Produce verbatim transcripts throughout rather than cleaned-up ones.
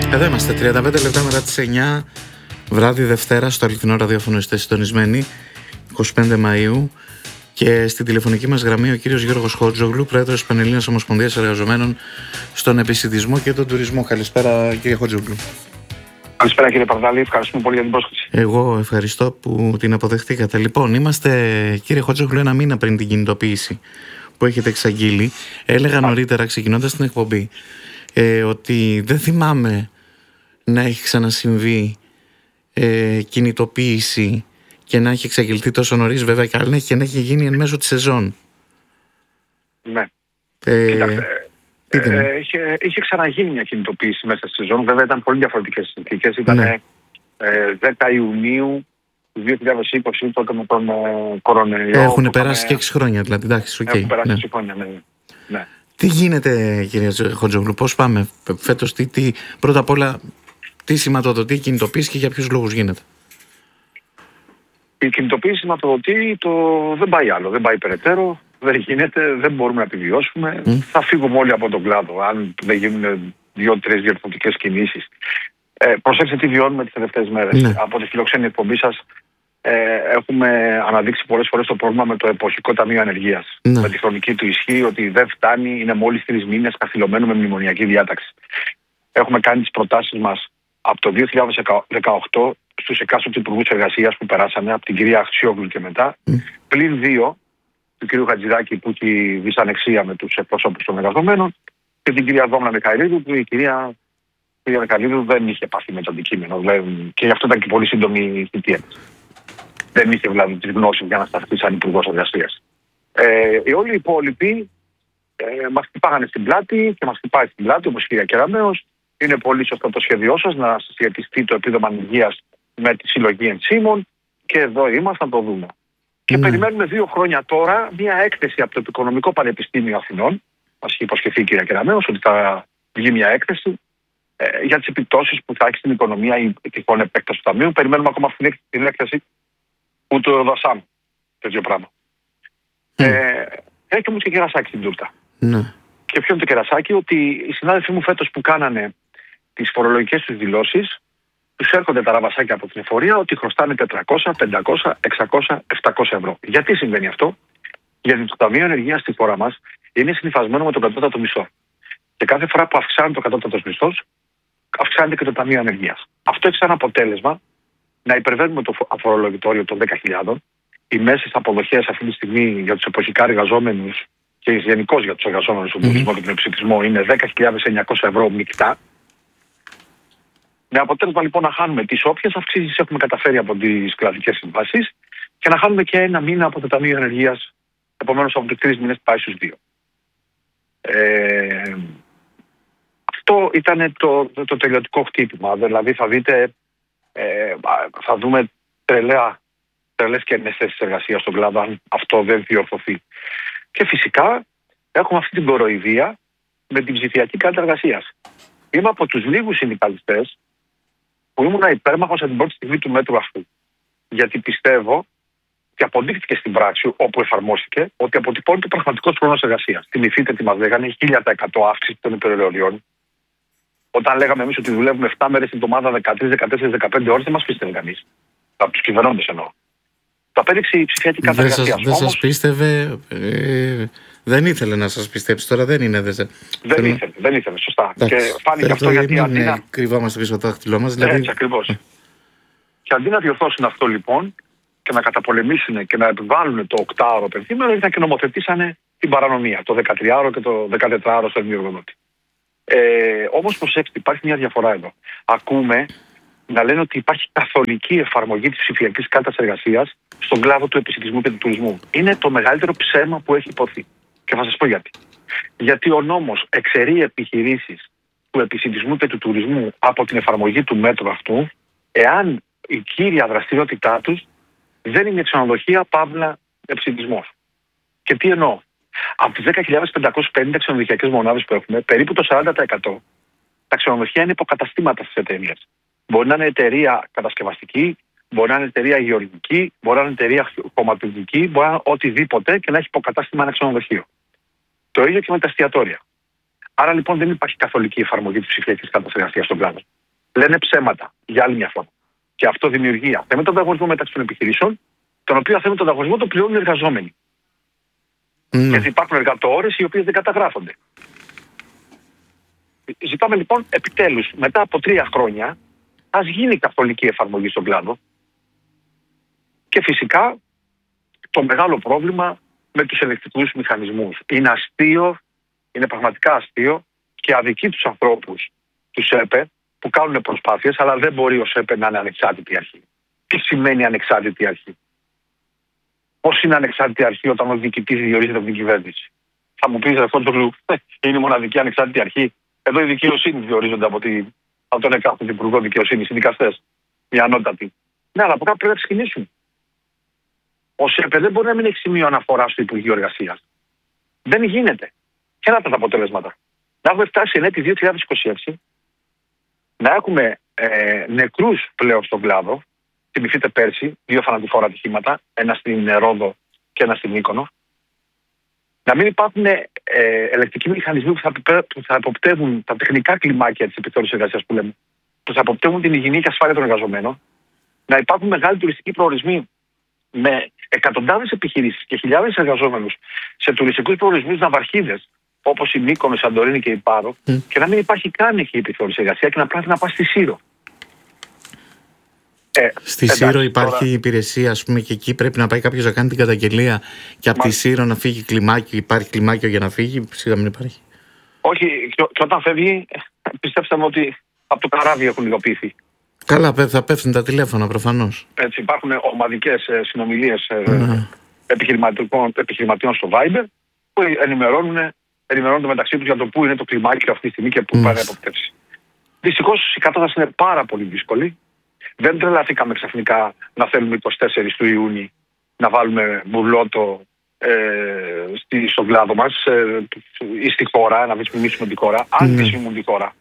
Εδώ είμαστε, τριάντα πέντε λεπτά μετά τις εννιά, βράδυ Δευτέρα, στο αληθινό ραδιόφωνο είστε συντονισμένοι, εικοστή πέμπτη Μαΐου, και στην τηλεφωνική μας γραμμή ο κύριος Γιώργος Χότζογλου, πρόεδρος της Πανελλήνιας Ομοσπονδίας Εργαζομένων στον Επισιτισμό και τον Τουρισμό. Καλησπέρα, κύριε Χότζογλου. Καλησπέρα, κύριε Παρδάλη, ευχαριστούμε πολύ για την πρόσκληση. Εγώ ευχαριστώ που την αποδεχτήκατε. Λοιπόν, είμαστε, κύριε Χότζογλου, ένα μήνα πριν την κινητοποίηση που έχετε εξαγγείλει. Έλεγα νωρίτερα, ξεκινώντας την εκπομπή, ε, ότι δεν θυμάμαι να έχει ξανασυμβεί ε, κινητοποίηση και να έχει εξαγγελθεί τόσο νωρίς, βέβαια, και άλλη και να έχει γίνει εν μέσω της σεζόν. Ναι. Ε, Κοιτάξτε, ε, ε, είχε, είχε ξαναγίνει μια κινητοποίηση μέσα στη σεζόν. Βέβαια ήταν πολύ διαφορετικές συνθήκες. Ήταν ναι. ε, δέκα Ιουνίου του δύο χιλιάδες είκοσι, τότε με τον ε, κορονοϊό. Έχουν περάσει και έξι χρόνια, δηλαδή. Εντάξει, okay, έχουν περάσει ναι. έξι χρόνια, ναι. ναι. Τι γίνεται, κύριε Χότζογλου, πώς πάμε φέτος, τι, τι, πρώτα απ' όλα, τι σηματοδοτεί η κινητοποίηση και για ποιους λόγους γίνεται? Η κινητοποίηση σηματοδοτεί το δεν πάει άλλο, δεν πάει περαιτέρω, δεν γίνεται, δεν μπορούμε να επιβιώσουμε. Mm. Θα φύγουμε όλοι από τον κλάδο, αν δεν γίνουν δύο-τρεις διορθωτικές κινήσεις. Ε, προσέξτε τι βιώνουμε τις τελευταίες μέρες. Ναι. Από τη φιλοξένη εκπομπή σας ε, έχουμε αναδείξει πολλές φορές το πρόβλημα με το εποχικό ταμείο ανεργίας. Ναι. Με τη χρονική του ισχύ, ότι δεν φτάνει, είναι μόλις τρεις μήνες καθυλωμένο με μνημονιακή διάταξη. Έχουμε κάνει τις προτάσεις μας από το δύο χιλιάδες δεκαοκτώ στους εκάστοτε υπουργούς εργασίας που περάσανε, από την κυρία Αξιόγλου και μετά, mm. πλην δύο του κυρίου Χατζηδάκη που έχει δυσανεξία με τους εκπροσώπους των εργαζομένων και την κυρία Δόμνα Μιχαηλίδου, που η κυρία, η κυρία Μιχαηλίδου δεν είχε επαφή με το αντικείμενο, δηλαδή, και γι' αυτό ήταν και πολύ σύντομη η θητεία της. Δεν είχε δηλαδή τις γνώσεις για να σταθεί σαν υπουργός εργασίας. Ε, οι όλοι οι υπόλοιποι ε, μας χτυπάγανε στην πλάτη και μας χτυπάει στην πλάτη, όπως η κυρία Κεραμέως. Είναι πολύ σωστό το σχέδιό σας να συσχετιστεί το επίδομα ανεργίας με τη συλλογή ενσύμων και εδώ είμαστε να το δούμε. Mm. Και περιμένουμε δύο χρόνια τώρα μια έκθεση από το Οικονομικό Πανεπιστήμιο Αθηνών. Μας έχει υποσχεθεί η κυρία Κεραμέως ότι θα βγει μια έκθεση ε, για τις επιπτώσεις που θα έχει στην οικονομία η τυχόν επέκταση του Ταμείου. Περιμένουμε ακόμα αυτή την έκθεση που το δώσαμε. Τέτοιο πράγμα. Mm. Ε, έχει όμως και κερασάκι στην τούρτα. Mm. Και ποιο είναι το κερασάκι? Ότι οι συνάδελφοί μου φέτος που κάνανε τις φορολογικές τους δηλώσεις, τους έρχονται τα ραβασάκια από την εφορία ότι χρωστάνε τετρακόσια, πεντακόσια, εξακόσια, επτακόσια ευρώ. Γιατί συμβαίνει αυτό? Γιατί το Ταμείο Ανεργίας στη χώρα μας είναι συνυφασμένο με τον κατώτατο μισθό. Και κάθε φορά που αυξάνεται ο κατώτατος μισθός, αυξάνεται και το Ταμείο Ανεργίας. Αυτό έχει σαν αποτέλεσμα να υπερβαίνουμε το αφορολογητόριο των δέκα χιλιάδες. Οι μέσες αποδοχές αυτή τη στιγμή για τους εποχικά εργαζόμενους και γενικώς για τους εργαζόμενους στον τουρισμό mm-hmm. και τον επισιτισμό είναι δέκα χιλιάδες εννιακόσια ευρώ μεικτά. Με αποτέλεσμα λοιπόν να χάνουμε τις όποιες αυξήσεις έχουμε καταφέρει από τις κρατικές συμβάσεις και να χάνουμε και ένα μήνα από το Ταμείο Ενεργείας, επομένως από τους τρεις μήνες πάει στους δύο. Ε, αυτό ήταν το, το, το τελειωτικό χτύπημα. Δηλαδή θα δείτε, ε, θα δούμε τρελαία, τρελές και θέσεις εργασίας στον κλάδο αν αυτό δεν διορθωθεί. Και φυσικά έχουμε αυτή την κοροϊδία με την ψηφιακή κάρτα εργασίας. Είμαι από τους λίγους συνδικαλιστές που ήμουν υπέρμαχος από την πρώτη στιγμή του μέτρου αυτού. Γιατί πιστεύω και αποδείχθηκε στην πράξη όπου εφαρμόστηκε ότι αποτυπώνει το πραγματικό χρόνος εργασίας. Θυμηθείτε τι μας λέγανε, χίλια τοις εκατό αύξηση των υπεροραιών. Όταν λέγαμε εμείς ότι δουλεύουμε επτά μέρες την εβδομάδα, δεκατρείς, δεκατέσσερις, δεκαπέντε ώρες, δεν μας πίστευε κανείς. Από τους κυβερνώντες εννοώ. Το απέδειξε η ψηφιακή κάρτα εργασίας. Δεν σας πίστευε. Ε, δεν ήθελε να σας πιστέψει. Τώρα δεν είναι. Δεν, δεν Θέλω... ήθελε, δεν ήθελε, σωστά. Εντάξει, και φάνηκε αυτό γιατί δεν αντί να κρυβόμαστε πίσω από το δάχτυλό μας. Δηλαδή... Έτσι ακριβώς. Ε. Και αντί να διορθώσουν αυτό λοιπόν και να καταπολεμήσουν και να επιβάλλουν το οκτάωρο πενθήμερο, ήταν και νομοθετήσανε την παρανομία, το δεκατριάωρο και το δεκατετράωρο στον εργοδότη. Ε, όμως προσέξτε, υπάρχει μια διαφορά εδώ. Ακούμε να λένε ότι υπάρχει καθολική εφαρμογή της ψηφιακής κάρτας εργασίας στον κλάδο του επισιτισμού και του τουρισμού. Είναι το μεγαλύτερο ψέμα που έχει υποθεί. Και θα σας πω γιατί. Γιατί ο νόμος εξαιρεί επιχειρήσεις του επισιτισμού και του τουρισμού από την εφαρμογή του μέτρου αυτού, εάν η κύρια δραστηριότητά τους δεν είναι ξενοδοχεία, παύλα, επισιτισμός. Και τι εννοώ? Από τις δέκα χιλιάδες πεντακόσιες πενήντα ξενοδοχειακές μονάδες που έχουμε, περίπου το σαράντα τοις εκατό τα ξενοδοχεία είναι υποκαταστήματα στις εταιρείες. Μπορεί να είναι εταιρεία κατασκευαστική, μπορεί να είναι εταιρεία γεωργική, μπορεί να είναι εταιρεία χωματουργική, μπορεί να είναι οτιδήποτε και να έχει υποκατάστημα ένα ξενοδοχείο. Το ίδιο και με τα εστιατόρια. Άρα λοιπόν δεν υπάρχει καθολική εφαρμογή της ψηφιακής κάρτας εργασίας στον κλάδο. λένε ψέματα για άλλη μια φορά. Και αυτό δημιουργεί αθέμητο ανταγωνισμό μεταξύ των επιχειρήσεων, τον οποίο αθέμητο ανταγωνισμό το πληρώνουν οι εργαζόμενοι. Mm. Γιατί υπάρχουν εργατόρες οι οποίες δεν καταγράφονται. Ζητάμε λοιπόν επιτέλους, μετά από τρία χρόνια, ας γίνει καθολική εφαρμογή στον κλάδο. Και φυσικά το μεγάλο πρόβλημα με τους ελεκτρικούς μηχανισμούς. Είναι αστείο, είναι πραγματικά αστείο και αδικεί τους ανθρώπους, τους ΕΠΕ, που κάνουν προσπάθειες, αλλά δεν μπορεί ο ΣΕΠΕ να είναι ανεξάρτητη αρχή. Τι σημαίνει ανεξάρτητη αρχή? Πώς είναι ανεξάρτητη αρχή όταν ο διοικητής διορίζεται από την κυβέρνηση? Θα μου πεις, Ρεφόντογλου, είναι η μοναδική ανεξάρτητη αρχή. Εδώ η δικαιοσύνη διορίζονται από, τη, από τον εκάστοτε Υπουργό Δικαιοσύνης, οι δικαστές, οι ανώτατοι. Ναι, αλλά από κάπου πρέπει να ξεκινήσουν. Ο ΣΕΠΕ δεν μπορεί να μην έχει σημείο αναφορά στο Υπουργείο Εργασίας. Δεν γίνεται. Ποια είναι τα αποτελέσματα? Να έχουμε φτάσει εν έτη δύο χιλιάδες είκοσι έξι, να έχουμε ε, νεκρούς πλέον στον κλάδο. Θυμηθείτε πέρσι, δύο θανατηφόρα ατυχήματα, ένα στην Ρόδο και ένα στην Μύκονο. Να μην υπάρχουν ε, ελεκτρικοί μηχανισμοί που θα, που θα αποπτεύουν τα τεχνικά κλιμάκια της επιθεώρησης εργασίας που λέμε, που θα αποπτεύουν την υγιεινή και ασφάλεια των εργαζομένων. Να υπάρχουν μεγάλοι τουριστικοί προορισμοί με εκατοντάδες επιχειρήσεις και χιλιάδες εργαζόμενους σε τουριστικούς προορισμούς ναυαρχίδες, όπως η Μύκονο, η Σαντορίνη και η Πάρο, mm. και να μην υπάρχει καν εκεί η επιθεώρηση εργασία και να πρέπει να πάει στη Σύρο. Ε, στη εντάξει, Σύρο υπάρχει τώρα υπηρεσία, ας πούμε, και εκεί πρέπει να πάει κάποιος να κάνει την καταγγελία και από Μα... τη Σύρο να φύγει κλιμάκιο. Υπάρχει κλιμάκιο για να φύγει? Σίγουρα μην υπάρχει. Όχι, και, και όταν φεύγει, πιστέψτε μου ότι από το καράβι έχουν υλοποιηθεί. Καλά, θα πέφτουν τα τηλέφωνα προφανώς. Έτσι, υπάρχουν ομαδικές συνομιλίες mm. επιχειρηματιών στο Viber που ενημερώνουν. ενημερώνονται μεταξύ τους για το πού είναι το κλιμάκιο αυτή τη στιγμή και πού mm. πάει να αποπτεύσει. Δυστυχώς η κατάσταση είναι πάρα πολύ δύσκολη. Δεν τρελαθήκαμε ξαφνικά να θέλουμε εικοστή τέταρτη του Ιούνιου να βάλουμε μπουρλότο ε, στη, στον κλάδο μας ε, ή στη χώρα, να μην μιμήσουμε τη χώρα, αν mm. μιμούμε τη χώρα.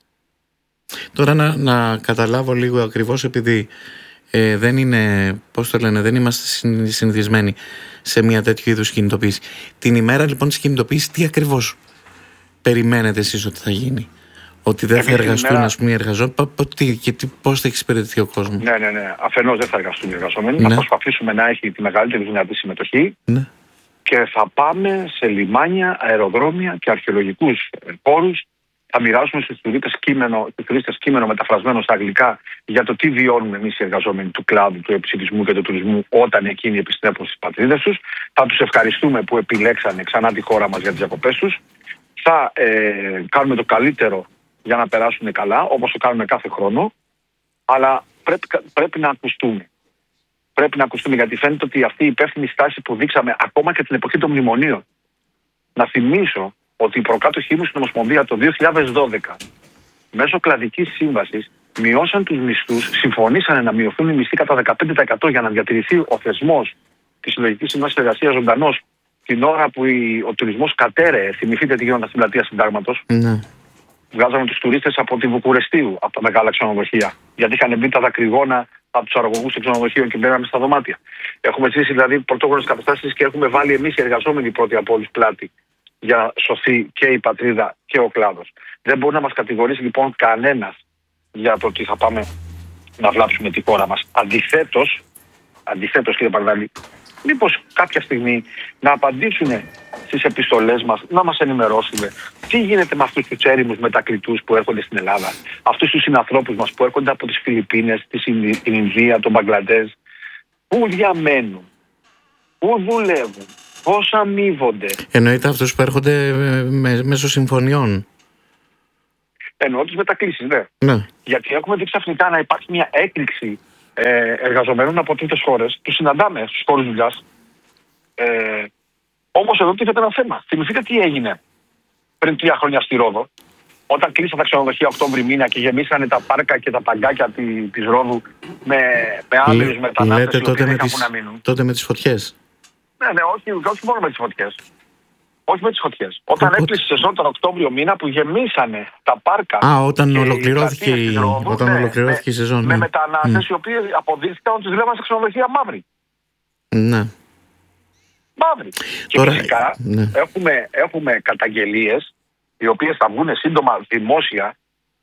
Τώρα να, να καταλάβω λίγο ακριβώς, επειδή ε, δεν είναι, πώς το λένε, δεν είμαστε συνηθισμένοι σε μια τέτοιου είδους κινητοποίηση. Την ημέρα λοιπόν της κινητοποίησης, τι ακριβώς περιμένετε εσείς ότι θα γίνει? Ότι δεν θα εργαστούν, ημέρα... ας πούμε, οι εργαζόμενοι? Και πώς θα εξυπηρετηθεί ο κόσμος? Ναι, ναι, ναι. Αφενός δεν θα εργαστούν οι εργαζόμενοι. Ναι. Θα προσπαθήσουμε να έχει τη μεγαλύτερη δυνατή συμμετοχή. Ναι. Και θα πάμε σε λιμάνια, αεροδρόμια και αρχαιολογικούς πόρους. Θα μοιράσουμε στους τουρίστες κείμενο, κείμενο μεταφρασμένο στα αγγλικά για το τι βιώνουμε εμείς οι εργαζόμενοι του κλάδου, του επιστημισμού και του τουρισμού όταν εκείνοι επιστρέφουν στις πατρίδες τους. Θα τους ευχαριστούμε που επιλέξανε ξανά τη χώρα μας για τις διακοπές τους. Θα ε, κάνουμε το καλύτερο για να περάσουν καλά, όπως το κάνουμε κάθε χρόνο. Αλλά πρέπει, πρέπει να ακουστούμε. Πρέπει να ακουστούμε, γιατί φαίνεται ότι αυτή η υπεύθυνη στάση που δείξαμε ακόμα και την εποχή των μνημονίων. Να θυμίσω ότι οι προκάτοχοί μου στην Ομοσπονδία το δύο χιλιάδες δώδεκα μέσω κλαδικής σύμβασης μειώσαν τους μισθούς, συμφωνήσανε να μειωθούν οι μισθοί κατά δεκαπέντε τοις εκατό για να διατηρηθεί ο θεσμός της Συλλογικής Συμβάσης Εργασίας ζωντανός την ώρα που η, ο τουρισμός κατέρεε. Θυμηθείτε τι γινόταν στην πλατεία Συντάγματος. Mm. Βγάζαμε τους τουρίστες από τη Βουκουρεστίου, από τα μεγάλα ξενοδοχεία, γιατί είχαν μπει τα δακρυγόνα από τους αραγωγούς των ξενοδοχείων και μπαίναμε στα δωμάτια. Έχουμε ζήσει δηλαδή πρωτόγνωρες καταστάσεις και έχουμε βάλει εμείς οι εργαζόμενοι πρώτοι από όλους πλάτη για να σωθεί και η πατρίδα και ο κλάδος. Δεν μπορεί να μας κατηγορήσει λοιπόν κανένας για το ότι θα πάμε να βλάψουμε τη χώρα μας. Αντιθέτως, αντιθέτως κύριε Παρδάλη, μήπως κάποια στιγμή να απαντήσουν στις επιστολές μας, να μας ενημερώσουν τι γίνεται με αυτούς τους έρημους μετακλητούς που έρχονται στην Ελλάδα, αυτούς τους συνανθρώπους μας που έρχονται από τις Φιλιππίνες, την Ινδία, τον Μπαγκλαντές, πού διαμένουν, πού δουλεύουν, πώς αμείβονται. Εννοείται αυτούς που έρχονται μέσω συμφωνιών. Εννοώ τις μετακλήσεις, ναι. ναι. Γιατί έχουμε δει ξαφνικά να υπάρχει μια έκρηξη ε, εργαζομένων από τρίτες χώρες. Τους συναντάμε στους χώρους δουλειάς. Ε, όμως εδώ τίθεται ένα θέμα. Θυμηθείτε τι έγινε πριν τρία χρόνια στη Ρόδο, όταν κλείσαν τα ξενοδοχεία Οκτώβρη μήνα και γεμίσανε τα πάρκα και τα παγκάκια της Ρόδου με, με άμυρους μετανάστες οι οποίοι δεν είχαν που να μείνουν. Τότε με τις φωτιές. Ναι, ναι, όχι, όχι μόνο με τις φωτιές. Όχι με τις φωτιές. Όταν Οπότε... έκλεισε η σεζόν τον Οκτώβριο μήνα που γεμίσανε τα πάρκα. Α, όταν ολοκληρώθηκε η, Ρόδου, όταν ναι, ολοκληρώθηκε με, η σεζόν. Με ναι. μετανάστες mm. οι οποίοι αποδείχθηκαν ότι δουλεύαν σε ξενοδοχεία μαύροι. Ναι. Μαύροι. Τώρα... Και φυσικά ναι. έχουμε, έχουμε καταγγελίες οι οποίες θα βγουν σύντομα δημόσια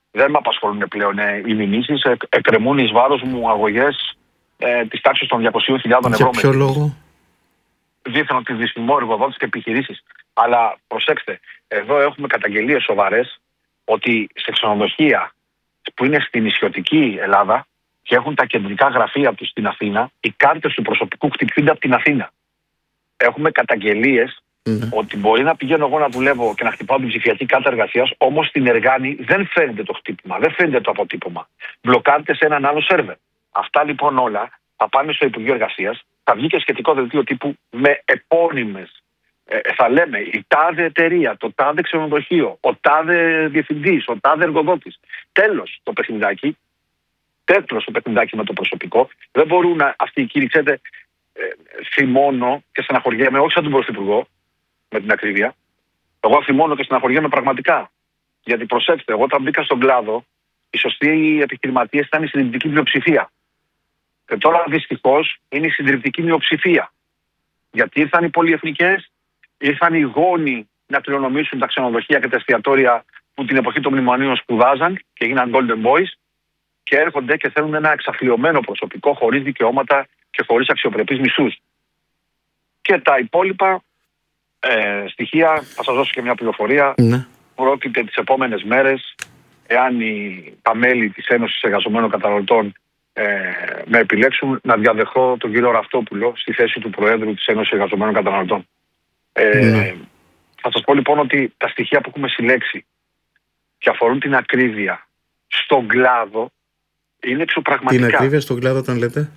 Δεν με απασχολούν πλέον ε, οι μηνύσεις. Ε, εκκρεμούν εις βάρος μου αγωγές ε, της τάξης των διακοσίων χιλιάδων ευρώ. Για ποιο λόγο? Δίθεν ότι δυσφημώ εργοδότες και επιχειρήσεις. Αλλά προσέξτε, εδώ έχουμε καταγγελίες σοβαρές ότι σε ξενοδοχεία που είναι στην νησιωτική Ελλάδα και έχουν τα κεντρικά γραφεία τους στην Αθήνα, οι κάρτες του προσωπικού χτυπιούνται από την Αθήνα. Έχουμε καταγγελίες mm. ότι μπορεί να πηγαίνω εγώ να δουλεύω και να χτυπάω την ψηφιακή κάρτα εργασίας, όμως στην Εργάνη δεν φαίνεται το χτύπημα, δεν φαίνεται το αποτύπωμα. Μπλοκάρεται σε έναν άλλο σερβερ. Αυτά λοιπόν όλα θα πάνε στο Υπουργείο Εργασίας, θα βγει και σχετικό δελτίο τύπου με επώνυμες. Ε, θα λέμε η τάδε εταιρεία, το τάδε ξενοδοχείο, ο τάδε διευθυντής, ο τάδε εργοδότης. Τέλος το παιχνιδάκι. Τέτοιο το παιχνιδάκι με το προσωπικό. Δεν μπορούν να, αυτοί οι κύριοι, ξέρετε, ε, θυμώνω και στεναχωριέμαι, όχι σαν τον Πρωθυπουργό, με την ακρίβεια. Εγώ θυμώνω και στεναχωριέμαι πραγματικά. Γιατί προσέξτε, εγώ όταν μπήκα στον κλάδο, οι σωστοί επιχειρηματίες ήταν η συντριπτική πλειοψηφία. Και τώρα δυστυχώς είναι η συντριπτική μειοψηφία. Γιατί ήρθαν οι πολυεθνικές, ήρθαν οι γόνοι να κληρονομήσουν τα ξενοδοχεία και τα εστιατόρια που την εποχή των μνημονίων σπουδάζαν και έγιναν Golden Boys. Και έρχονται και θέλουν ένα εξαθλιωμένο προσωπικό χωρίς δικαιώματα και χωρίς αξιοπρεπείς μισθούς. Και τα υπόλοιπα ε, στοιχεία, θα σας δώσω και μια πληροφορία. Ναι. Πρόκειται τις επόμενες μέρες, εάν οι, τα μέλη της Ένωσης Εργαζομένων Καταναλωτών ε, με επιλέξουν, να διαδεχθώ τον κύριο Ραυτόπουλο στη θέση του Προέδρου της Ένωσης Εργαζομένων Καταναλωτών. Ε, ναι. Θα σας πω λοιπόν ότι τα στοιχεία που έχουμε συλλέξει και αφορούν την ακρίβεια στον κλάδο είναι εξωπραγματικά. Την ακρίβεια στον κλάδο όταν λέτε?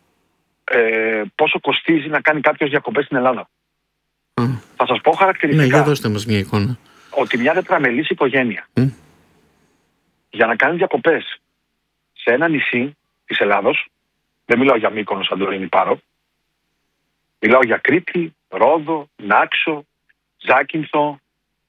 Ε, πόσο κοστίζει να κάνει κάποιος διακοπές στην Ελλάδα. Mm. Θα σας πω χαρακτηριστικά. Ναι, για δώστε μας μια εικόνα. Ότι μια τετραμελής οικογένεια mm. για να κάνει διακοπές σε ένα νησί της Ελλάδος, δεν μιλάω για Μύκονο, Σαντορίνη, Πάρο, μιλάω για Κρήτη, Ρόδο, Νάξο, Ζάκυνθο,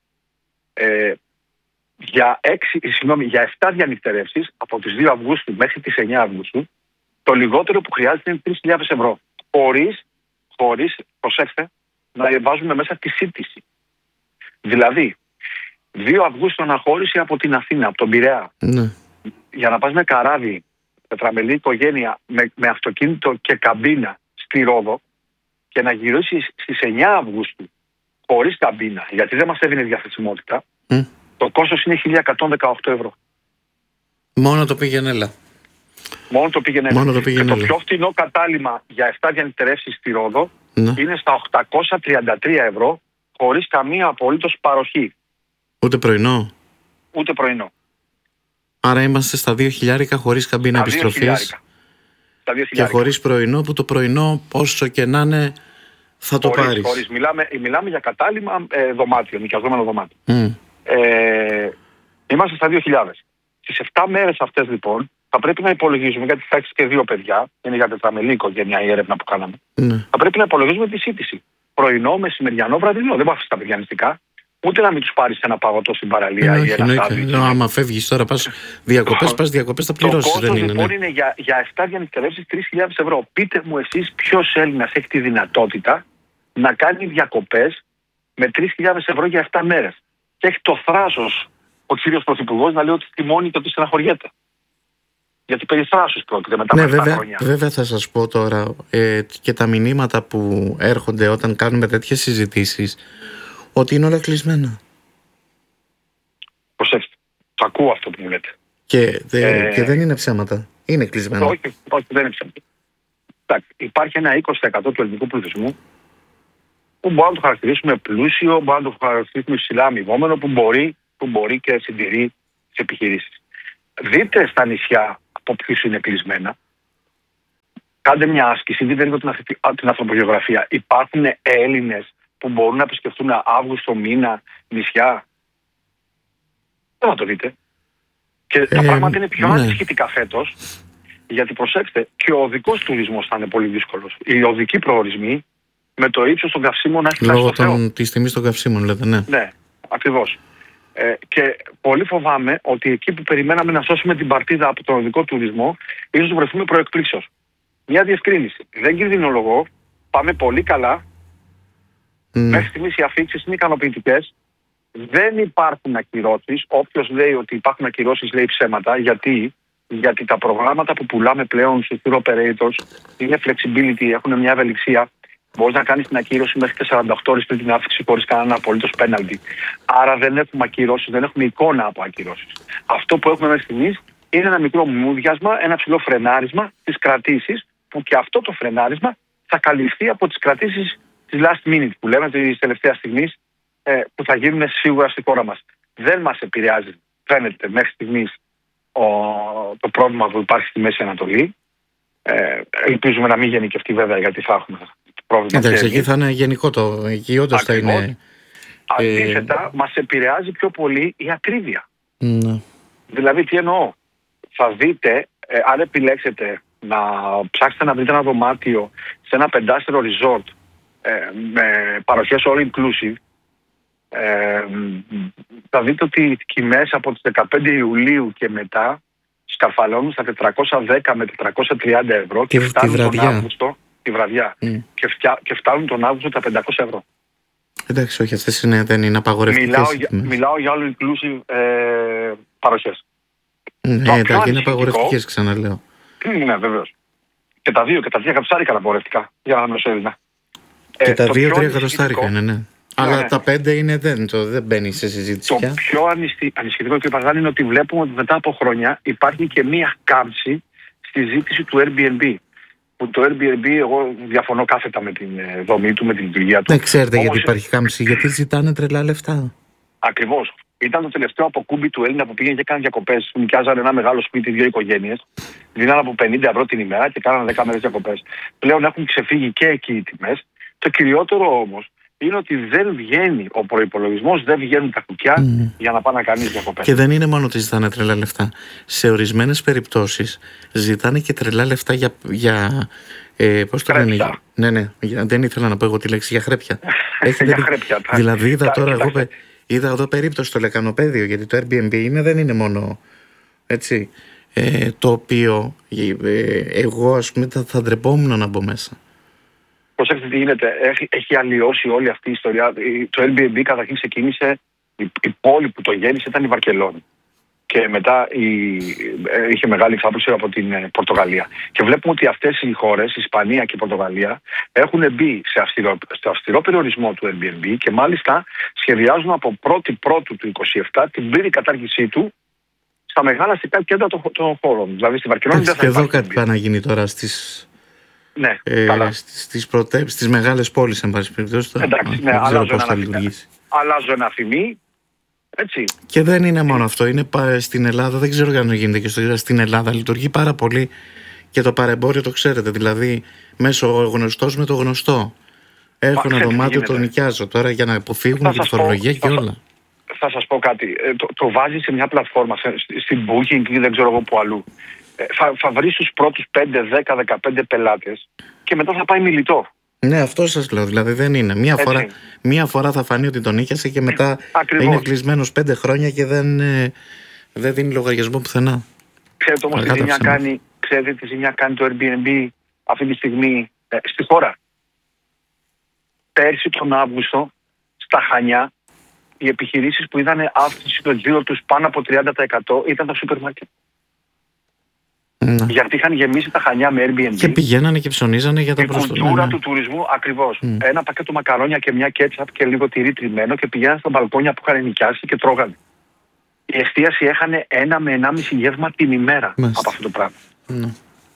ε, για, έξι, συγγνώμη, για επτά διανυκτερεύσεις από τις δύο Αυγούστου μέχρι τις εννιά Αυγούστου, το λιγότερο που χρειάζεται είναι τρεις χιλιάδες ευρώ. Χωρίς, χωρίς, προσέξτε, να βάζουμε μέσα τη σύντηση. Δηλαδή, δύο Αυγούστου αναχώρηση από την Αθήνα, από τον Πειραιά. Ναι. Για να πας με καράβι, τετραμελή οικογένεια, με, με αυτοκίνητο και καμπίνα στη Ρόδο και να γυρίσεις στις εννιά Αυγούστου χωρίς καμπίνα, γιατί δεν μας έδινε διαθεσιμότητα, mm. το κόστος είναι χίλια εκατόν δεκαοκτώ ευρώ. Μόνο το πήγαινε έλα. Μόνο το πήγαινε Μόνο το πήγαινε και το πιο φθηνό κατάλημα για επτά διανυκτερεύσεις στη Ρόδο ναι. είναι στα οκτακόσια τριάντα τρία ευρώ χωρίς καμία απολύτως παροχή. Ούτε πρωινό. Ούτε πρωινό. Άρα είμαστε στα δύο χιλιάρικα χωρίς καμπίνα επιστροφής. Και χωρίς πρωινό, που το πρωινό όσο και να είναι θα το χωρίς, πάρεις. Χωρίς. Μιλάμε, μιλάμε για κατάλημα ε, δωμάτιο, νοικιαζόμενο δωμάτιο. Mm. Ε, είμαστε στα δύο χιλιάδες. Στις επτά μέρες αυτές λοιπόν θα πρέπει να υπολογίζουμε, γιατί θα έχεις και δύο παιδιά, είναι για τετραμελή οικογένεια η έρευνα που κάναμε. Mm. Θα πρέπει να υπολογίζουμε τη σύντηση. Πρωινό, μεσημεριανό, βραδινό. Δεν πάω τα παιδιά νηστικά. Ούτε να μην τους πάρεις ένα παγωτό στην παραλία ε, ή ένα σάδι. Άμα φεύγεις τώρα, πας διακοπές, πας διακοπές, θα πληρώσεις. Το δεν κόστος είναι, λοιπόν ναι. είναι για, για επτά διανυκτερεύσεις τρεις χιλιάδες ευρώ. Πείτε μου εσείς ποιος Έλληνας έχει τη δυνατότητα να κάνει διακοπές με τρεις χιλιάδες ευρώ για επτά μέρες. Και έχει το θράσος ο κύριος Πρωθυπουργός να λέει ότι τιμώνει και ότι στεναχωριέται. Γιατί περί θράσους πρόκειται μετά ναι, από επτά βέβαια, χρόνια. Βέβαια θα σας πω τώρα ε, και τα μηνύματα που έρχονται όταν κάνουμε τέτοιες συζητήσεις ότι είναι όλα κλεισμένα. Προσέξτε, το ακούω αυτό που μου λέτε. Και, δε, ε, και δεν είναι ψέματα. Είναι κλεισμένα. Όχι, όχι, δεν είναι ψέματα. Υπάρχει ένα είκοσι τοις εκατό του ελληνικού πληθυσμού που μπορούμε να το χαρακτηρίσουμε πλούσιο, μπορούμε να το χαρακτηρίσουμε υψηλά αμοιβόμενο, που μπορεί, που μπορεί και συντηρεί τις επιχειρήσεις. Δείτε στα νησιά από ποιους είναι κλεισμένα. Κάντε μια άσκηση, δείτε λίγο την, την ανθρωπογεωγραφία. Υπάρχουν Έλληνες που μπορούν να επισκεφτούν Αύγουστο μήνα νησιά. Δεν θα το δείτε. Και ε, τα πράγματα είναι πιο ναι. ανησυχητικά φέτος, γιατί προσέξτε, και ο οδικός τουρισμός θα είναι πολύ δύσκολος. Οι οδικοί προορισμοί με το ύψος των καυσίμων να έχει φτάσει στο Θεό. Λόγω της τιμής των καυσίμων, λέτε, ναι. Ναι, ακριβώς. Ε, και πολύ φοβάμαι ότι εκεί που περιμέναμε να σώσουμε την παρτίδα από τον οδικό τουρισμό, ίσως βρεθούμε προεκπλήξεως. Μια διευκρίνηση. Δεν κινδυνολογώ. Πάμε πολύ καλά. Mm. Μέχρι στιγμής οι αφήξεις είναι ικανοποιητικές. Δεν υπάρχουν ακυρώσεις. Όποιος λέει ότι υπάρχουν ακυρώσεις λέει ψέματα. Γιατί, γιατί τα προγράμματα που πουλάμε πλέον στους tour operators είναι flexibility, έχουν μια ευελιξία. Μπορείς να κάνεις την ακύρωση μέχρι και σαράντα οκτώ ώρες πριν την άφηξη χωρίς κανένα απολύτως πέναλτι. Άρα δεν έχουμε ακυρώσεις, δεν έχουμε εικόνα από ακυρώσεις. Αυτό που έχουμε μέχρι στιγμής είναι ένα μικρό μούδιασμα, ένα ψηλό φρενάρισμα της κρατήσεις, που και αυτό το φρενάρισμα θα καλυφθεί από τις κρατήσεις της last minute που λέμε της τελευταίας στιγμής, ε, που θα γίνουν σίγουρα στη χώρα μας. Δεν μας επηρεάζει, φαίνεται μέχρι στιγμής, ο, το πρόβλημα που υπάρχει στη Μέση Ανατολή. Ε, ελπίζουμε να μην γενικευτεί βέβαια, γιατί θα έχουμε πρόβλημα. Εντάξει, εκεί θα είναι γενικό το. Εκεί όντως θα είναι. Αντίθετα, ε... μας επηρεάζει πιο πολύ η ακρίβεια. Ναι. Δηλαδή, τι εννοώ. Θα δείτε, ε, αν επιλέξετε να ψάξετε να βρείτε ένα δωμάτιο σε ένα πεντάστερο resort ε, με παροχές all inclusive, ε, θα δείτε ότι οι τιμές από τις δεκαπέντε Ιουλίου και μετά σκαρφαλώνουν στα τετρακόσια δέκα με τετρακόσια τριάντα ευρώ και, και φτάνουν τον Αύγουστο τη βραδιά mm. και, φτια, και φτάνουν τον Αύγουστο τα πεντακόσια ευρώ. Εντάξει, όχι, αυτές είναι, δεν είναι απαγορευτικές. Μιλάω, για, μιλάω για all inclusive ε, παροχές. Ναι, εντάξει, είναι απαγορευτικές, ξαναλέω. Ναι, βεβαίως. Και τα δύο και τα τρία εκατοστάρικα είναι απαγορευτικά για να είμαι Έλληνα. Και ε, τα δύο τρία εκατοστάρικα είναι, ναι. Αλλά ναι, τα πέντε είναι, δεν, το, δεν μπαίνει σε συζήτηση. Το πια. πιο ανησυχητικό και παγάνι είναι ότι βλέπουμε ότι μετά από χρόνια υπάρχει και μία κάμψη στη ζήτηση του Airbnb. Που το Airbnb, εγώ διαφωνώ κάθετα με την δομή του, με την λειτουργία του. Δεν ξέρετε. Όμως, γιατί υπάρχει κάμψη, γιατί ζητάνε τρελά λεφτά. Ακριβώς. Ήταν το τελευταίο αποκούμπι του Έλληνα που πήγαινε και έκανε διακοπές. Που νοικιάζανε ένα μεγάλο σπίτι, δύο οικογένειες. Δίνανε από πενήντα ευρώ την ημέρα και κάνανε δέκα μέρες διακοπές. Πλέον έχουν ξεφύγει και εκεί οι τιμές. Το κυριότερο όμως είναι ότι δεν βγαίνει ο προϋπολογισμός, δεν βγαίνουν τα κουκιά mm. για να πάνε να κάνει διακοπές. Και δεν είναι μόνο ότι ζητάνε τρελά λεφτά. Σε ορισμένες περιπτώσεις ζητάνε και τρελά λεφτά για. για ε, πώς το λένε, για... Ναι, ναι, δεν ήθελα να πω εγώ τη λέξη για χρέπια. Έχετε... για χρέπια. Δηλαδή είδα τώρα εγώ. Πε... Είδα εδώ περίπτωση στο λεκανοπέδιο, γιατί το Airbnb είναι, δεν είναι μόνο έτσι, ε, το οποίο ε, εγώ ας πούμε θα, θα ντρεπόμουν να μπω μέσα. Προσέξτε τι γίνεται, έχει, έχει αλλοιώσει όλη αυτή η ιστορία. Το Airbnb καταρχήν ξεκίνησε, η, η πόλη που το γέννησε ήταν η Βαρκελόνη. Και μετά η, είχε μεγάλη εξάπλωση από την Πορτογαλία. Και βλέπουμε ότι αυτές οι χώρες, η Ισπανία και η Πορτογαλία, έχουν μπει σε αυστηρό, στο αυστηρό περιορισμό του Airbnb και μάλιστα σχεδιάζουν από πρώτη Πρώτου του είκοσι επτά την πλήρη κατάργησή του στα μεγάλα αστικά κέντρα των, των χώρων. Δηλαδή στη Βαρκελόνη δεν θα υπάρχει. Και εδώ κάτι πάει να γίνει τώρα στις, ναι, ε, στις, πρωτέ, στις μεγάλες πόλεις, εν πάση περιπτώσει. Εντάξει, ναι, αλλάζω ένα φημί. Έτσι. Και δεν είναι μόνο αυτό, είναι στην Ελλάδα, δεν ξέρω αν γίνεται και στο, στην Ελλάδα λειτουργεί πάρα πολύ και το παρεμπόριο, το ξέρετε, δηλαδή μέσω γνωστός με το γνωστό. Έχω ένα δωμάτιο, το νοικιάζω τώρα για να αποφύγουν και τη φορολογία και όλα. Θα σας πω κάτι, το, το βάζεις σε μια πλατφόρμα, στην Booking ή δεν ξέρω εγώ που αλλού. Θα, θα βρεις τους πρώτους πέντε, δέκα, δεκαπέντε πελάτες και μετά θα πάει μιλητό. Ναι, αυτό σας λέω. Δηλαδή δεν είναι. Μία φορά, μία φορά θα φανεί ότι τον νίκιασε και μετά Ακριβώς. είναι κλεισμένος πέντε χρόνια και δεν, δεν δίνει λογαριασμό πουθενά. Ξέρετε όμως τι ζημιά κάνει, ξέρετε τι ζημιά κάνει το Airbnb αυτή τη στιγμή ε, στη χώρα. Πέρσι τον Αύγουστο, στα Χανιά, οι επιχειρήσεις που είδαν αύξηση των τζίρων τους πάνω από τριάντα τοις εκατό ήταν τα σούπερ μάρκετ. Ναι. Γιατί είχαν γεμίσει τα Χανιά με Airbnb. Και πηγαίνανε και ψωνίζανε για τα προστασία. Η κουλτούρα ναι, ναι. του τουρισμού, ακριβώς. Mm. Ένα πακέτο μακαρόνια και μια κέτσαπ και λίγο τυρί τριμμένο και πηγαίνανε στα μπαλκόνια που είχαν νοικιάσει και τρώγανε. Η εστίαση έχανε ένα με ενάμιση γεύμα την ημέρα Μάλιστα. από αυτό το πράγμα. Ναι.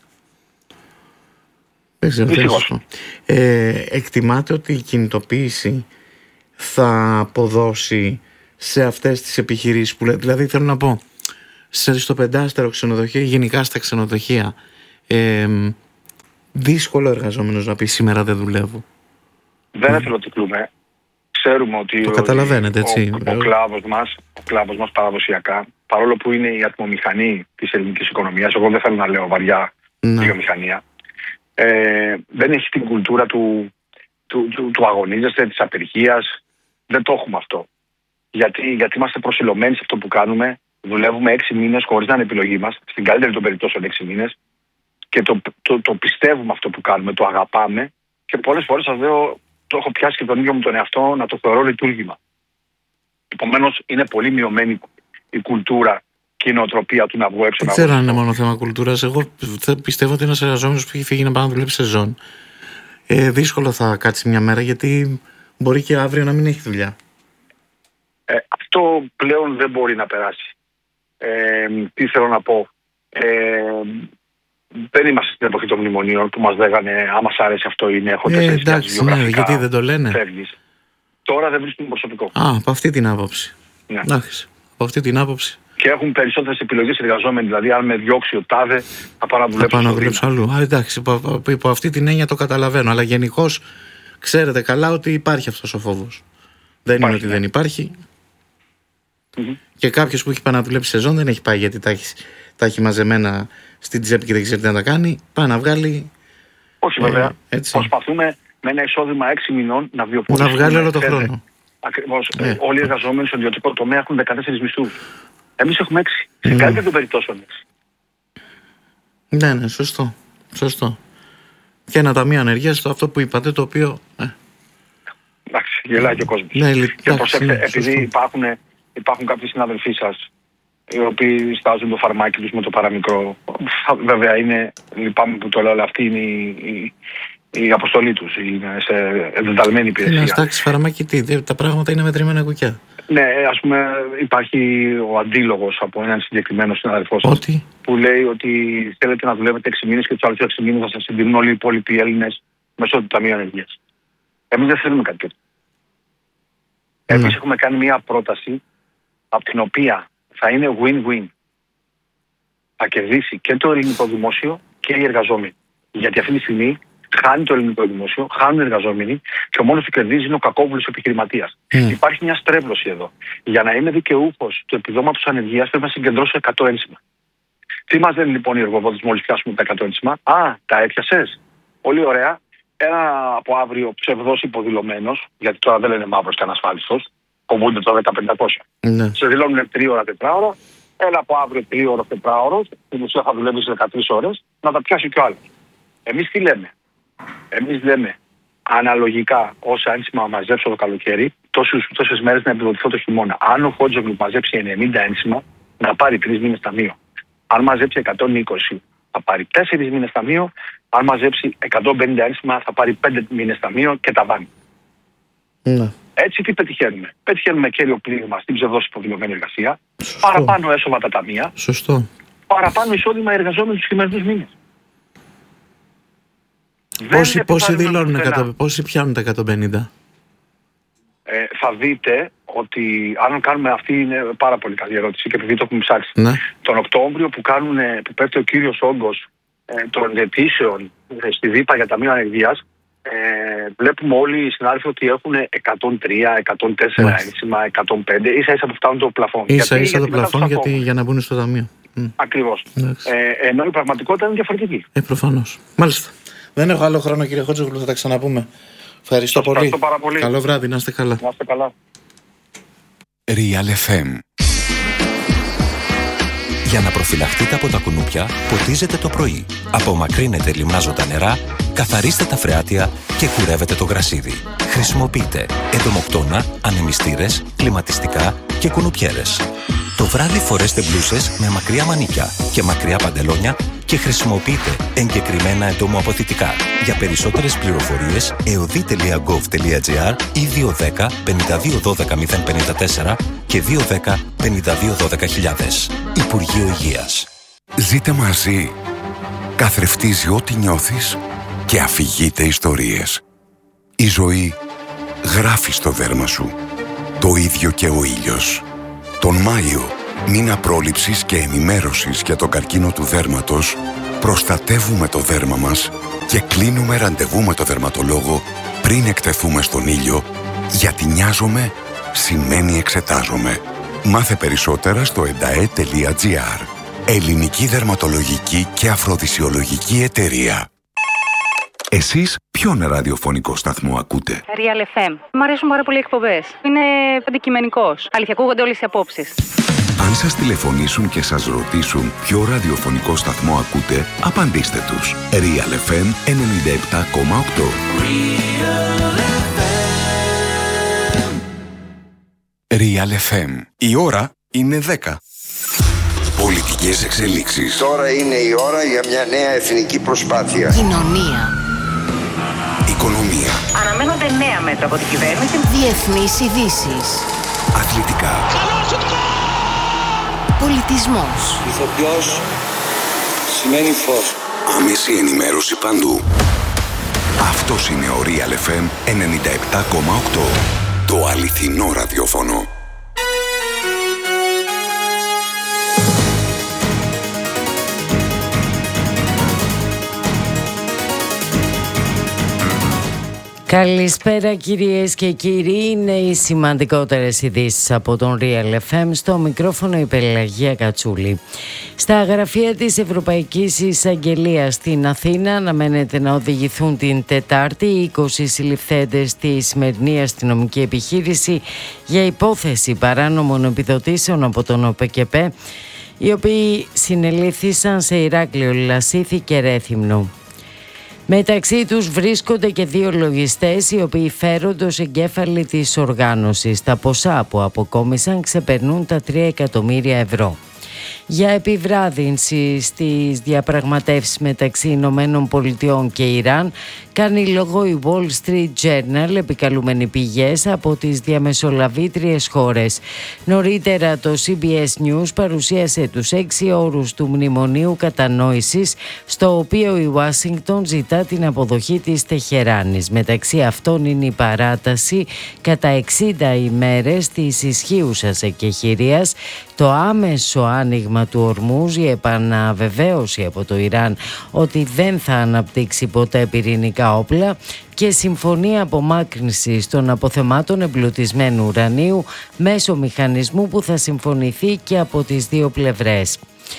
Δεν ξέρω. Ε, εκτιμάτε ότι η κινητοποίηση θα αποδώσει σε αυτές τις επιχειρήσεις που λέει, δηλαδή θέλω να πω, στο πεντάστερο ξενοδοχείο, γενικά στα ξενοδοχεία, ε, δύσκολο εργαζόμενος να πει σήμερα δεν δουλεύω. Δεν θέλω να τυκλούμε. Ξέρουμε ότι το καταλαβαίνετε, έτσι. Ο, ο, κλάδος μας, ο κλάδος μας παραδοσιακά, παρόλο που είναι η ατμομηχανή της ελληνικής οικονομίας, εγώ δεν θέλω να λέω βαριά ναι. βιομηχανία, ε, δεν έχει την κουλτούρα του, του, του, του αγωνίζεστε, της απεργίας. Δεν το έχουμε αυτό. Γιατί, γιατί είμαστε προσιλωμένοι σε αυτό που κάνουμε. Δουλεύουμε έξι μήνες χωρίς να είναι επιλογή μας, στην καλύτερη των περιπτώσεων έξι μήνες, και το, το, το πιστεύουμε αυτό που κάνουμε, το αγαπάμε και πολλές φορές σας λέω, το έχω πιάσει και τον ίδιο μου τον εαυτό να το θεωρώ λειτουργήμα. Επομένως, είναι πολύ μειωμένη η κουλτούρα και η νοοτροπία του να βγω έξω. Δεν ξέρω αν είναι μόνο θέμα κουλτούρας. Εγώ πιστεύω ότι ένας εργαζόμενος που έχει φύγει να πάει να δουλέψει σεζόν, ε, δύσκολο θα κάτσει μια μέρα, γιατί μπορεί και αύριο να μην έχει δουλειά. Ε, αυτό πλέον δεν μπορεί να περάσει. Ε, τι θέλω να πω. Ε, δεν είμαστε στην εποχή των μνημονίων που μας λέγανε άμα σ' αρέσει αυτό είναι, έχω τέσσερις ε, εντάξει, ναι, γιατί δεν το λένε. Φεύγεις. Τώρα δεν βρίσκουν προσωπικό. Α, από αυτή την άποψη. Ναι. Εντάξει, από αυτή την άποψη. Και έχουν περισσότερες επιλογές εργαζόμενοι. Δηλαδή, αν με διώξει ο τάδε, θα πάω να δουλέψω. Θα πάω να δουλέψω αλλού. Α, εντάξει, υπό, υπό αυτή την έννοια το καταλαβαίνω. Αλλά γενικώς ξέρετε καλά ότι υπάρχει αυτός ο φόβος. Δεν υπάρχει, είναι ότι ναι. δεν υπάρχει. Mm-hmm. Και κάποιος που έχει πάει να δουλέψει σεζόν δεν έχει πάει γιατί τα έχει, τα έχει μαζεμένα στην τσέπη και δεν ξέρει τι να τα κάνει. Πάει να βγάλει. Όχι, βέβαια. Ε, Προσπαθούμε με ένα εισόδημα έξι μηνών να βιοπορήσουμε. Να βγάλει όλο το χρόνο. Ακριβώς. Ε. Όλοι οι εργαζόμενοι στον ιδιωτικό τομέα έχουν δεκατέσσερις μισθούς. Εμείς έχουμε έξι. Mm. Σε καλύτερη των περιπτώσεων. Ναι, ναι, σωστό. Σωστό. Και ένα ταμείο ανεργίας, αυτό που είπατε, το οποίο. Ε. Εντάξει, γελάει και ο κόσμος. Ναι, και προσέξτε, επειδή υπάρχουν, υπάρχουν κάποιοι συναδελφοί σας οι οποίοι στάζουν το φαρμάκι τους με το παραμικρό. Βέβαια, είναι, λυπάμαι που το λέω, αλλά αυτή είναι η, η, η αποστολή τους. Είναι σε εντεταλμένη υπηρεσία. Είναι στάξει φαρμάκι, τι, τα πράγματα είναι μετρημένα κουκιά. Ναι, ας πούμε, υπάρχει ο αντίλογος από έναν συγκεκριμένο συναδελφό σας ότι... που λέει ότι θέλετε να δουλεύετε έξι μήνες και τους άλλους έξι μήνες θα σας συντηρούν όλοι οι υπόλοιποι Έλληνες μέσω του Ταμείου Ανεργίας. Εμείς δεν θέλουμε κάτι τέτοιο. Mm. Εμείς έχουμε κάνει μια πρόταση από την οποία θα είναι win-win. Θα κερδίσει και το ελληνικό δημόσιο και οι εργαζόμενοι. Γιατί αυτή τη στιγμή χάνει το ελληνικό δημόσιο, χάνουν οι εργαζόμενοι και ο μόνος που κερδίζει είναι ο κακόβουλος επιχειρηματίας. Mm. Υπάρχει μια στρέβλωση εδώ. Για να είμαι δικαιούχος του επιδόματος ανεργίας πρέπει να συγκεντρώσω εκατό ένσημα. Τι μας λένε λοιπόν οι εργοδότες μόλις πιάσουμε τα εκατό ένσημα? Α, τα έπιασες. Πολύ ωραία. Ένα από αύριο ψευδός υποδηλωμένος, γιατί τώρα δεν λένε μαύρος και ανασφάλιστος, κοβούνται το δέκα πεντακόσια. Mm. Σε δηλώνουν τρίωρα τετράωρα. Ένα από αύριο τρίωρα τετράωρο, στην ουσία θα δουλεύει σε δεκατρείς ώρες, να τα πιάσει κι ο άλλος. Εμείς τι λέμε? Εμείς λέμε αναλογικά όσα ένσημα μαζέψω το καλοκαίρι, τόσες μέρες να επιδοτηθώ το χειμώνα. Αν ο Χότζογλου μαζέψει ενενήντα ένσημα, να πάρει τρεις μήνες ταμείο. Αν μαζέψει εκατόν είκοσι, θα πάρει τέσσερις μήνες ταμείο. Αν μαζέψει εκατόν πενήντα ένσημα, θα πάρει πέντε μήνες ταμείο και τα βάνει. Ναι. Έτσι τι πετυχαίνουμε? Πετυχαίνουμε κέριο πλήγμα στην ψευδώς υποδηλωμένη εργασία, παραπάνω έσοδα τα ταμεία, Σωστό. παραπάνω εισόδημα εργαζόμενων στους χειμερινούς μήνες. Πόσοι, πόσοι δηλώνουν, εκατό, πόσοι πιάνουν τα εκατόν πενήντα? Ε, θα δείτε ότι αν κάνουμε, αυτή είναι πάρα πολύ καλή ερώτηση και επειδή το έχουμε ψάξει. Ναι. Τον Οκτώβριο που, κάνουν, που πέφτει ο κύριος όγκος ε, των αιτήσεων ε, στη ΔΥΠΑ για ταμείο ανεργίας, ε, βλέπουμε όλοι οι συνάδελφοι ότι έχουν εκατόν τρία, εκατόν τέσσερα ένσημα, εκατόν πέντε, ίσα ίσα που φτάνουν το πλαφόν. Ίσα ίσα το πλαφόν γιατί, για να μπουν στο ταμείο. Ακριβώς. Ε, ενώ η πραγματικότητα είναι διαφορετική. Ε, προφανώς. Μάλιστα. Δεν έχω άλλο χρόνο, κύριε Χότζογλου, θα τα ξαναπούμε. Ευχαριστώ πολύ. Ευχαριστώ πάρα πολύ. Καλό βράδυ, να είστε καλά. Να είστε καλά. Real εφ εμ. Για να προφυλαχτείτε από τα κουνούπια, ποτίζετε το πρωί. Απομακρύνετε λιμνάζοντα νερά, καθαρίστε τα φρεάτια και κουρεύετε το γρασίδι. Χρησιμοποιείτε εντομοκτώνα, ανεμιστήρες, κλιματιστικά και κουνουπιέρες. Το βράδυ φορέστε μπλούσες με μακριά μανίκια και μακριά παντελόνια και χρησιμοποιείτε εγκεκριμένα εντομοαποθητικά. Για περισσότερες πληροφορίες εωδή τελεία γκοβ τελεία τζι άρ ή δύο ένα μηδέν πέντε δύο ένα δύο μηδέν πέντε τέσσερα και δύο ένα μηδέν πέντε δύο ένα δύο χιλιάδες. Υπουργείο Υγείας. Ζείτε μαζί. Καθρεφτίζει ό,τι νιώθεις και αφηγείτε ιστορίες. Η ζωή γράφει στο δέρμα σου. Το ίδιο και ο ήλιος. Τον Μάιο, μήνα πρόληψης και ενημέρωσης για τον καρκίνο του δέρματος, προστατεύουμε το δέρμα μας και κλείνουμε ραντεβού με το δερματολόγο πριν εκτεθούμε στον ήλιο, γιατί νοιάζομαι σημαίνει εξετάζομαι. Μάθε περισσότερα στο ενταέ τελεία τζι άρ. Ελληνική Δερματολογική και Αφροδισιολογική Εταιρεία. Εσείς ποιον ραδιοφωνικό σταθμό ακούτε? Real εφ εμ. Μ' αρέσουν πάρα πολύ οι εκπομπές. Είναι αντικειμενικός. Αλήθεια, ακούγονται όλες οι απόψεις. Αν σας τηλεφωνήσουν και σας ρωτήσουν ποιο ραδιοφωνικό σταθμό ακούτε, απαντήστε τους. Real εφ εμ ενενήντα επτά κόμμα οκτώ. Real εφ εμ. Η ώρα είναι δέκα. Πολιτικές εξελίξεις. Τώρα είναι η ώρα για μια νέα εθνική προσπάθεια. Κοινωνία. Οικονομία. Αναμένονται νέα μέτρα από την κυβέρνηση. Διεθνείς ειδήσεις. Αθλητικά. Πολιτισμός. Ηθοποιός σημαίνει φως. Άμεση ενημέρωση παντού. Αυτός είναι ο Real εφ εμ ενενήντα επτά κόμμα οκτώ. Το αληθινό ραδιόφωνο. Καλησπέρα κυρίες και κύριοι, είναι οι σημαντικότερες ειδήσεις από τον Real εφ εμ, στο μικρόφωνο η Πελαγία Κατσούλη. Στα γραφεία της Ευρωπαϊκής Εισαγγελίας στην Αθήνα αναμένεται να οδηγηθούν την Τετάρτη είκοσι συλληφθέντες στη σημερινή αστυνομική επιχείρηση για υπόθεση παράνομων επιδοτήσεων από τον ΟΠΕΚΕΠΕ, οι οποίοι συνελήφθησαν σε Ηράκλειο, Λασίθι και Ρέθυμνο. Μεταξύ τους βρίσκονται και δύο λογιστές οι οποίοι φέρονται ως εγκέφαλοι της οργάνωσης. Τα ποσά που αποκόμισαν ξεπερνούν τα τρία εκατομμύρια ευρώ. Για επιβράδυνση στις διαπραγματεύσεις μεταξύ Ηνωμένων Πολιτειών και Ιράν κάνει λόγο η Wall Street Journal, επικαλούμενοι πηγές από τις διαμεσολαβήτριες χώρες. Νωρίτερα το σι μπι ες News παρουσίασε τους έξι όρους του Μνημονίου Κατανόησης, στο οποίο η Ουάσιγκτον ζητά την αποδοχή της Τεχεράνης. Μεταξύ αυτών είναι η παράταση κατά εξήντα ημέρες της ισχύουσας εκεχηρίας, το άμεσο άνοιγμα του Ορμούζ, η επαναβεβαίωση από το Ιράν ότι δεν θα αναπτύξει ποτέ πυρηνικά όπλα και συμφωνία απομάκρυνσης των αποθεμάτων εμπλουτισμένου ουρανίου μέσω μηχανισμού που θα συμφωνηθεί και από τις δύο πλευρές.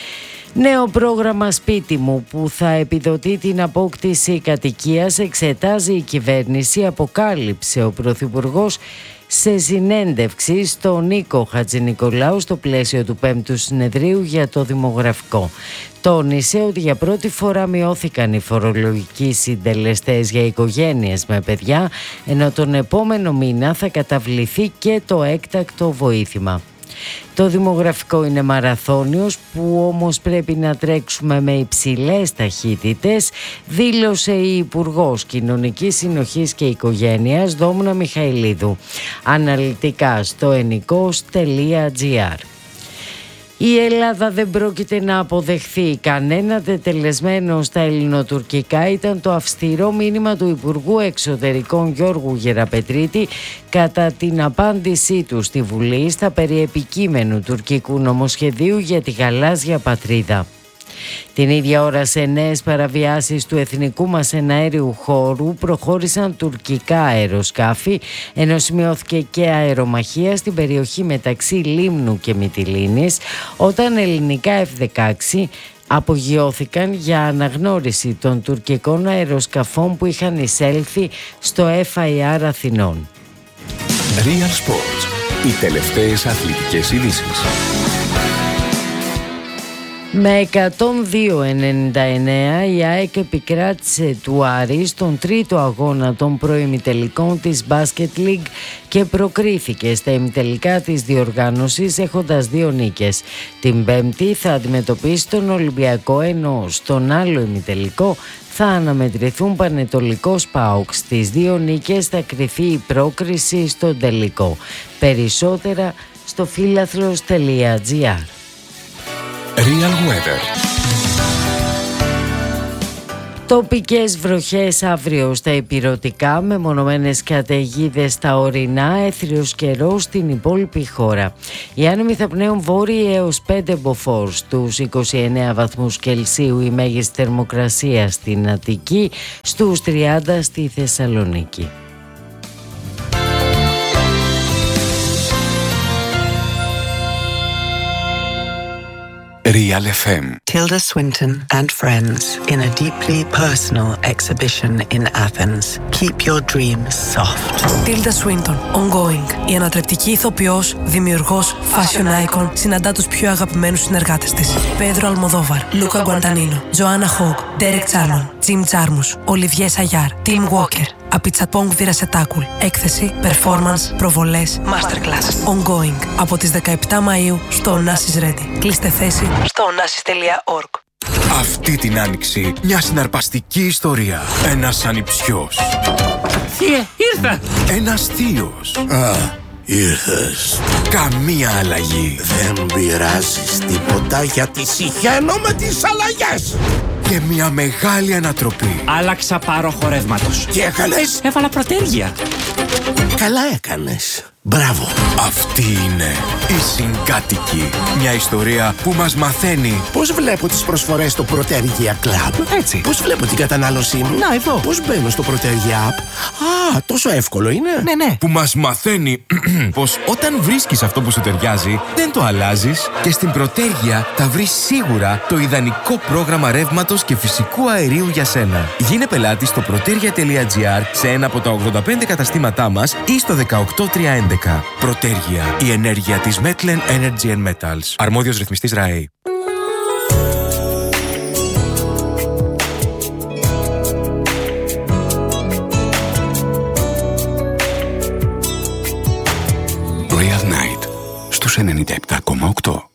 Νέο πρόγραμμα σπίτι μου που θα επιδοτεί την απόκτηση κατοικίας εξετάζει η κυβέρνηση, αποκάλυψε ο Πρωθυπουργός σε συνέντευξη στον Νίκο Χατζηνικολάου στο πλαίσιο του πέμπτου συνεδρίου για το δημογραφικό. Τόνισε ότι για πρώτη φορά μειώθηκαν οι φορολογικοί συντελεστές για οικογένειες με παιδιά, ενώ τον επόμενο μήνα θα καταβληθεί και το έκτακτο βοήθημα. Το δημογραφικό είναι μαραθώνιος που όμως πρέπει να τρέξουμε με υψηλές ταχύτητες, δήλωσε η Υπουργός Κοινωνικής Συνοχής και Οικογένειας Δόμνα Μιχαηλίδου. Αναλυτικά στο ενικός τελεία τζι άρ. Η Ελλάδα δεν πρόκειται να αποδεχθεί κανένα τετελεσμένο στα ελληνοτουρκικά, ήταν το αυστηρό μήνυμα του Υπουργού Εξωτερικών Γιώργου Γεραπετρίτη κατά την απάντησή του στη Βουλή στα περί επικείμενου τουρκικού νομοσχεδίου για τη γαλάζια πατρίδα. Την ίδια ώρα σε νέες παραβιάσεις του εθνικού μας εναέριου χώρου προχώρησαν τουρκικά αεροσκάφη, ενώ σημειώθηκε και αερομαχία στην περιοχή μεταξύ Λίμνου και Μυτιλήνης, όταν ελληνικά εφ δεκαέξι απογειώθηκαν για αναγνώριση των τουρκικών αεροσκαφών που είχαν εισέλθει στο εφ άι αρ Αθηνών. Real Sports. Οι τελευταίες αθλητικές ειδήσεις. Με εκατόν δύο ενενήντα εννέα η ΑΕΚ επικράτησε του Άρη στον τρίτο αγώνα των προημιτελικών της Basket League και προκρίθηκε στα ημιτελικά της διοργάνωσης έχοντας δύο νίκες. Την Πέμπτη θα αντιμετωπίσει τον Ολυμπιακό, ενώ στον άλλο ημιτελικό θα αναμετρηθούν Πανετολικός ΠΑΟΚ. Στις δύο νίκες θα κριθεί η πρόκριση στον τελικό. Περισσότερα στο φίλαθλος τελεία τζι άρ. Real Weather. Τοπικές βροχές αύριο στα ηπειρωτικά, με μονομένες καταιγίδες στα ορεινά, έθριος καιρός στην υπόλοιπη χώρα. Οι άνεμοι θα πνέουν βόρειοι έως πέντε μποφόρ, στους είκοσι εννέα βαθμούς Κελσίου η μέγιστη θερμοκρασία στην Αττική, στους τριάντα στη Θεσσαλονίκη. Real εφ εμ. Tilda Swinton and friends in a deeply personal exhibition in Athens. Keep your dreams soft. Tilda Swinton, ongoing. Η ανατρεπτική ηθοποιός, δημιουργός, fashion icon, συναντά τους πιο αγαπημένους συνεργάτες της. Πέδρο Αλμοδόβαρ, Λούκα Γκουαντανίνο, Τζοάννα Χόγκ, Ντέρεκ Τσάρμαν, Τζιμ Τζάρμους, Ολιβιέ Σαγιάρ, Τιμ Walker. Απιτσαπόγκ Βιρασετάκουλ. Έκθεση, performance, προβολές, masterclass. Ongoing. Από τις δεκαεπτά Μαΐου στο Onassis Ready. Κλείστε θέση στο onassis τελεία org. Αυτή την άνοιξη μια συναρπαστική ιστορία. Ένας ανιψιός. Θεία, ήρθα! Ένας θείος. Α, ήρθες. Καμία αλλαγή. Δεν πειράζεις τίποτα γιατί συχαίνω με τις αλλαγές. Και μια μεγάλη ανατροπή. Άλλαξα πάρο χορεύματος. Τι έκανες? Έβαλα πρωτέργεια. Καλά έκανες. Μπράβο. Αυτή είναι η Συγκάτοικοι. Μια ιστορία που μας μαθαίνει πώς βλέπω τις προσφορές στο Πρωτέργεια Club. Έτσι. Πώς βλέπω την κατανάλωσή μου. Να, εδώ. Πώς μπαίνω στο Πρωτέργεια App. Α, τόσο εύκολο είναι. Ναι, ναι. Που μας μαθαίνει πως όταν βρίσκεις αυτό που σου ταιριάζει, δεν το αλλάζεις και στην Πρωτέργεια θα βρεις σίγουρα το ιδανικό πρόγραμμα ρεύματος και φυσικού αερίου για σένα. Γίνε πελάτη στο πρωτέργεια τελεία τζι άρ σε ένα από τα ογδόντα πέντε καταστήματά μας ή στο δεκαοκτώ τριακόσια έντεκα. Πρωτέργεια. Η ενέργεια της Metlen Energy and Metals. Αρμόδιος ρυθμιστής ΡΑΕ. Real Night στους ενενήντα επτά κόμμα οκτώ.